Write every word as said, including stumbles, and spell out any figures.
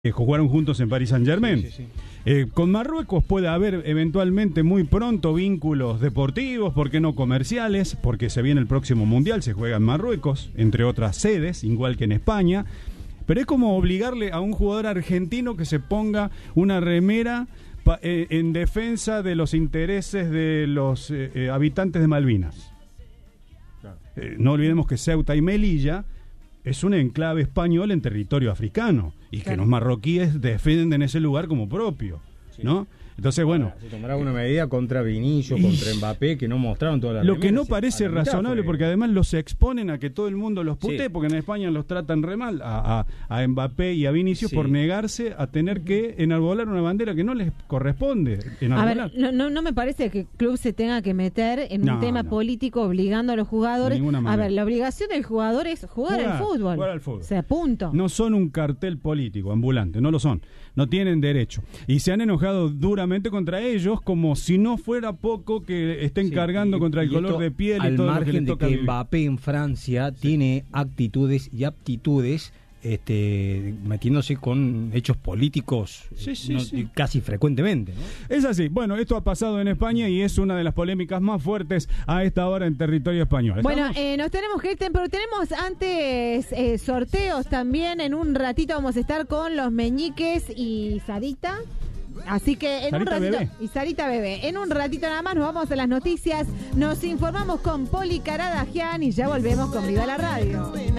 que jugaron juntos en Paris Saint-Germain. Sí, sí, sí. Eh, con Marruecos puede haber eventualmente muy pronto vínculos deportivos, ¿por qué no comerciales? Porque se viene el próximo Mundial, se juega en Marruecos, entre otras sedes, igual que en España. Pero es como obligarle a un jugador argentino que se ponga una remera pa, eh, en defensa de los intereses de los eh, eh, habitantes de Malvinas. Claro. Eh, no olvidemos que Ceuta y Melilla es un enclave español en territorio africano y que Claro. los marroquíes defienden ese lugar como propio, Sí. ¿no? Entonces, bueno, Se tomará una medida contra Vinicius, contra Mbappé, que no mostraron todas las lo que no remeras, parece a la mitad razonable, fue- porque además los exponen a que todo el mundo los putee, Sí. porque en España los tratan re mal a, a, a Mbappé y a Vinicius Sí. por negarse a tener que enarbolar una bandera que no les corresponde A enarbolar. ver, no, no, no me parece que el club se tenga que meter en No, un tema no. político obligando a los jugadores. De ninguna A manera. ver, la obligación del jugador es jugar, Jugar, al fútbol. jugar al fútbol. O sea, punto. No son un cartel político ambulante, no lo son. No tienen derecho. Y se han enojado duramente contra ellos, como si no fuera poco que estén Sí, cargando y- contra el y color esto de piel y al todo lo que margen les de toca que vivir. Mbappé en Francia tiene actitudes y aptitudes este, metiéndose con hechos políticos Sí, sí, no, sí. casi frecuentemente, ¿no? Es así. Bueno, esto ha pasado en España y es una de las polémicas más fuertes a esta hora en territorio español. Bueno, ¿Estamos? eh, nos tenemos que ir, pero tenemos antes eh, sorteos también. En un ratito vamos a estar con los Meñiques y Sarita. Así que en Sarita un ratito Bebé. y Sarita Bebé, en un ratito nada más nos vamos a las noticias, nos informamos con Poli Caradagian y ya volvemos con Viva la Radio.